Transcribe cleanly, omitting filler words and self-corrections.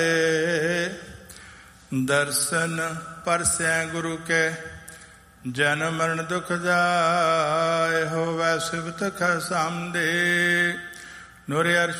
ਦਰਸ਼ਨ ਪਰਸੈ ਗੁਰੂ ਕੇ, ਜਨਮ ਮਰਨ ਦੁਖ ਜਾਏ, ਹੋਵੈ ਸਿਫਤ ਖਸਮ ਦੇ। ਨੂਰ ਅਰਸ਼